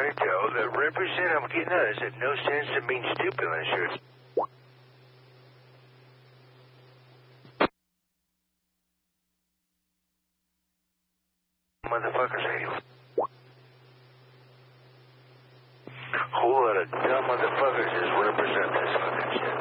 trying to tell. The represent I'm getting out is that no sense in being stupid unless you're... Motherfuckers anyway. Whole lot of dumb motherfuckers just represent this fucking shit.